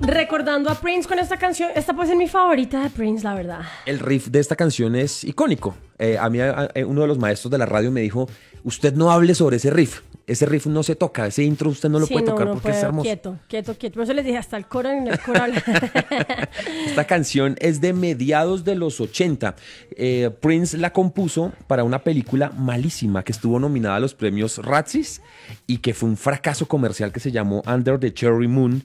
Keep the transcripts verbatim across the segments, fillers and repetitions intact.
Recordando a Prince con esta canción, esta puede ser mi favorita de Prince, la verdad. El riff de esta canción es icónico. Eh, a mí a, a, uno de los maestros de la radio me dijo, usted no hable sobre ese riff. Ese riff no se toca, ese intro usted no lo sí, puede no, tocar no porque puedo, es hermoso. Quieto, quieto, quieto. Por eso les dije, hasta el coro en el coro. Esta canción es de mediados de los ochenta. Eh, Prince la compuso para una película malísima que estuvo nominada a los premios Razzies y que fue un fracaso comercial que se llamó Under the Cherry Moon.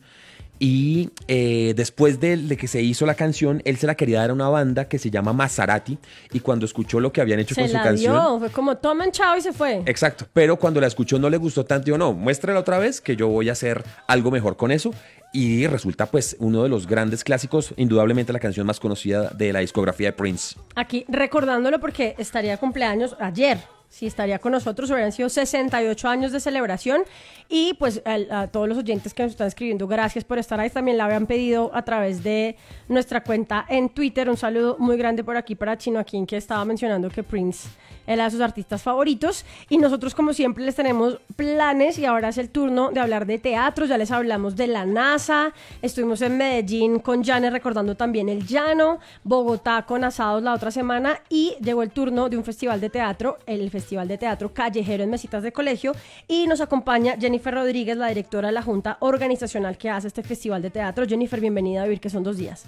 Y eh, después de, de que se hizo la canción, él se la quería dar a una banda que se llama Maserati. Y cuando escuchó lo que habían hecho se con su la canción... dio, fue como tomen chao y se fue. Exacto, pero cuando la escuchó no le gustó tanto. Dijo, no, muéstrela otra vez que yo voy a hacer algo mejor con eso. Y resulta pues uno de los grandes clásicos, indudablemente la canción más conocida de la discografía de Prince. Aquí recordándolo porque estaría de cumpleaños ayer. Sí, estaría con nosotros, hubieran sido sesenta y ocho años de celebración y pues a, a todos los oyentes que nos están escribiendo, gracias por estar ahí, también la habían pedido a través de nuestra cuenta en Twitter. Un saludo muy grande por aquí para Chino Akin, que estaba mencionando que Prince era de sus artistas favoritos y nosotros como siempre les tenemos planes y ahora es el turno de hablar de teatro. Ya les hablamos de la NASA, estuvimos en Medellín con Janet recordando también el llano, Bogotá con asados la otra semana y llegó el turno de un festival de teatro, el Festival de Teatro Callejero en Mesitas de Colegio, y nos acompaña Jennifer Rodríguez, la directora de la Junta Organizacional que hace este Festival de Teatro. Jennifer, bienvenida a Vivir, que son dos días.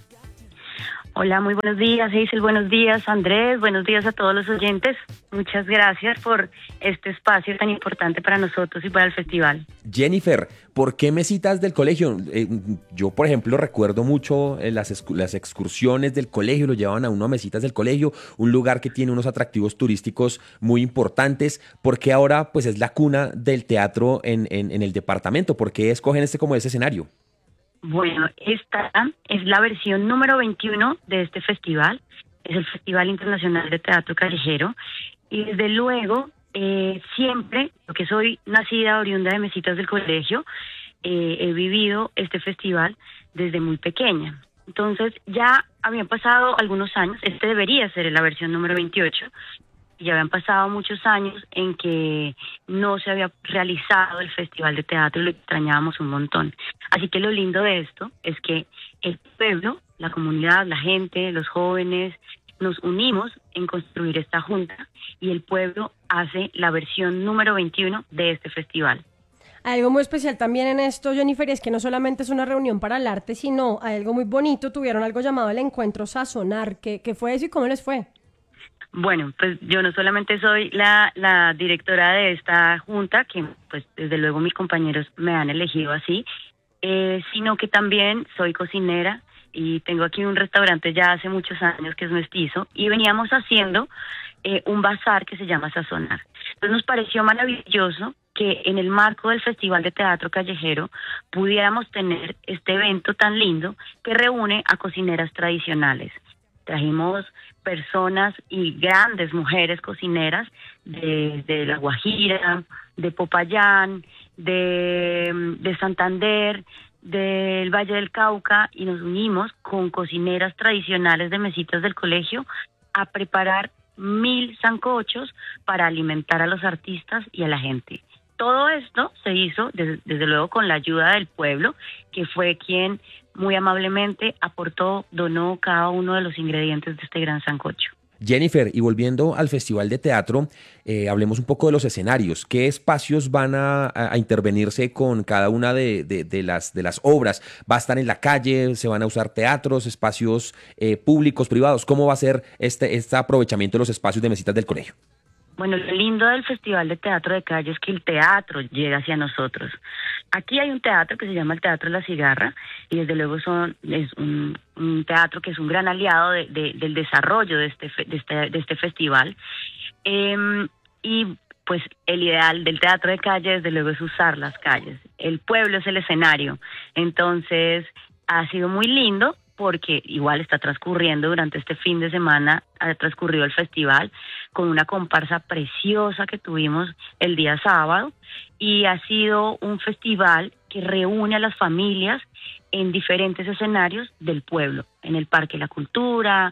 Hola, muy buenos días, Hazel, buenos días, Andrés, buenos días a todos los oyentes. Muchas gracias por este espacio tan importante para nosotros y para el festival. Jennifer, ¿por qué Mesitas del Colegio? Eh, yo, por ejemplo, recuerdo mucho eh, las, excu- las excursiones del colegio, lo llevaban a uno a Mesitas del Colegio, un lugar que tiene unos atractivos turísticos muy importantes. ¿Por qué ahora pues, es la cuna del teatro en, en, en el departamento? ¿Por qué escogen este como ese escenario? Bueno, esta es la versión número veintiuno de este festival, es el Festival Internacional de Teatro Callejero, y desde luego, eh, siempre, porque soy nacida oriunda de Mesitas del Colegio, eh, he vivido este festival desde muy pequeña. Entonces, ya habían pasado algunos años, este debería ser la versión número veintiocho, ya habían pasado muchos años en que no se había realizado el Festival de Teatro y lo extrañábamos un montón. Así que lo lindo de esto es que el pueblo, la comunidad, la gente, los jóvenes, nos unimos en construir esta junta y el pueblo hace la versión número veintiuno de este festival. Hay algo muy especial también en esto, Jennifer, es que no solamente es una reunión para el arte, sino hay algo muy bonito. Tuvieron algo llamado el Encuentro Sazonar. ¿Qué, qué fue eso y cómo les fue? Bueno, pues yo no solamente soy la, la directora de esta junta, que pues desde luego mis compañeros me han elegido así, eh, sino que también soy cocinera y tengo aquí un restaurante ya hace muchos años que es mestizo y veníamos haciendo eh, un bazar que se llama Sazonar. Entonces nos pareció maravilloso que en el marco del Festival de Teatro Callejero pudiéramos tener este evento tan lindo que reúne a cocineras tradicionales. Trajimos personas y grandes mujeres cocineras de, de La Guajira, de Popayán, de, de Santander, del Valle del Cauca, y nos unimos con cocineras tradicionales de Mesitas del Colegio a preparar mil sancochos para alimentar a los artistas y a la gente. Todo esto se hizo desde, desde luego con la ayuda del pueblo, que fue quien muy amablemente aportó, donó cada uno de los ingredientes de este gran sancocho. Jennifer, y volviendo al Festival de Teatro, eh, hablemos un poco de los escenarios. ¿Qué espacios van a, a intervenirse con cada una de, de, de, las, de las obras? ¿Va a estar en la calle? ¿Se van a usar teatros, espacios eh, públicos, privados? ¿Cómo va a ser este, este aprovechamiento de los espacios de Mesitas del Colegio? Bueno, lo lindo del Festival de Teatro de Calle es que el teatro llega hacia nosotros. Aquí hay un teatro que se llama el Teatro La Cigarra y desde luego son, es un, un teatro que es un gran aliado de, de, del desarrollo de este, de este, de este festival. Eh, y pues el ideal del Teatro de Calle desde luego es usar las calles. El pueblo es el escenario. Entonces ha sido muy lindo porque igual está transcurriendo durante este fin de semana, ha transcurrido el festival con una comparsa preciosa que tuvimos el día sábado y ha sido un festival que reúne a las familias en diferentes escenarios del pueblo, en el Parque La Cultura,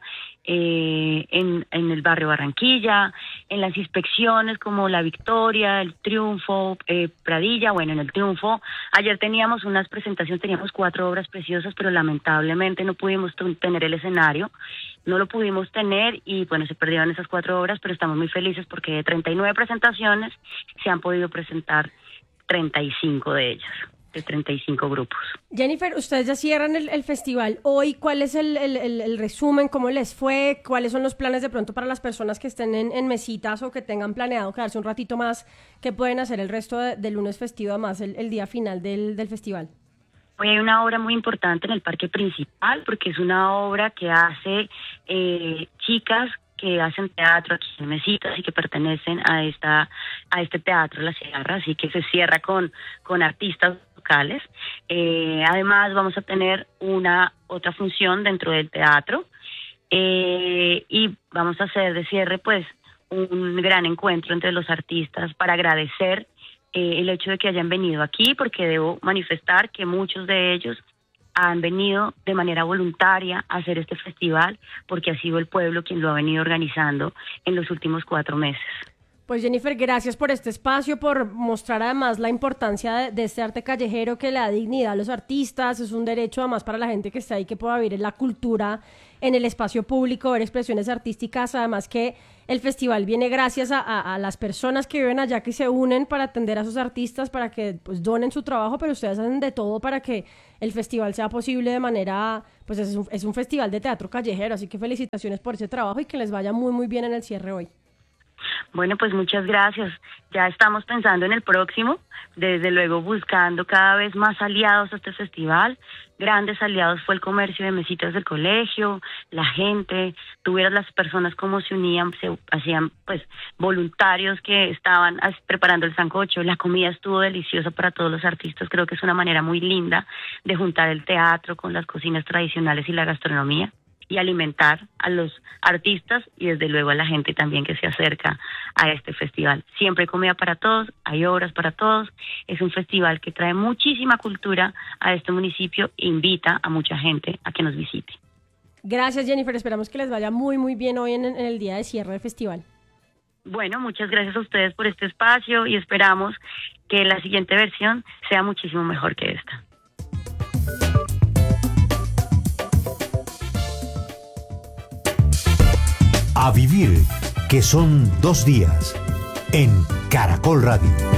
eh, en, en el barrio Barranquilla, en las inspecciones como La Victoria, El Triunfo, eh, Pradilla. Bueno, en El Triunfo, ayer teníamos unas presentaciones, teníamos cuatro obras preciosas, pero lamentablemente no pudimos t- tener el escenario, no lo pudimos tener y bueno, se perdieron esas cuatro obras, pero estamos muy felices porque de treinta y nueve presentaciones se han podido presentar treinta y cinco de ellas, de treinta y cinco grupos. Jennifer, ustedes ya cierran el, el festival hoy. ¿Cuál es el, el, el, el resumen? ¿Cómo les fue? ¿Cuáles son los planes de pronto para las personas que estén en, en mesitas o que tengan planeado quedarse un ratito más? ¿Qué pueden hacer el resto de, del lunes festivo, además el, el día final del, del festival? Hoy hay una obra muy importante en el parque principal porque es una obra que hace eh, chicas que hacen teatro aquí en Mesitas y que pertenecen a esta a este teatro La Sierra, así que se cierra con, con artistas locales. Eh, además vamos a tener una otra función dentro del teatro eh, y vamos a hacer de cierre pues un gran encuentro entre los artistas para agradecer eh, el hecho de que hayan venido aquí, porque debo manifestar que muchos de ellos han venido de manera voluntaria a hacer este festival porque ha sido el pueblo quien lo ha venido organizando en los últimos cuatro meses. Pues Jennifer, gracias por este espacio, por mostrar además la importancia de, de este arte callejero que le da dignidad a los artistas. Es un derecho además para la gente que está ahí que pueda vivir en la cultura, en el espacio público, ver expresiones artísticas. Además que el festival viene gracias a, a, a las personas que viven allá, que se unen para atender a sus artistas, para que pues donen su trabajo, pero ustedes hacen de todo para que el festival sea posible de manera, pues es un, es un festival de teatro callejero, así que felicitaciones por ese trabajo y que les vaya muy muy bien en el cierre hoy. Bueno, pues muchas gracias. Ya estamos pensando en el próximo, desde luego buscando cada vez más aliados a este festival. Grandes aliados fue el comercio de mesitas del colegio, la gente, tuvieras las personas cómo se unían, se hacían pues voluntarios que estaban preparando el sancocho, la comida estuvo deliciosa para todos los artistas. Creo que es una manera muy linda de juntar el teatro con las cocinas tradicionales y la gastronomía y alimentar a los artistas y desde luego a la gente también que se acerca a este festival. Siempre hay comida para todos, hay obras para todos. Es un festival que trae muchísima cultura a este municipio e invita a mucha gente a que nos visite. Gracias, Jennifer. Esperamos que les vaya muy muy bien hoy en, en el día de cierre del festival. Bueno, muchas gracias a ustedes por este espacio y esperamos que la siguiente versión sea muchísimo mejor que esta. A vivir, que son dos días, en Caracol Radio.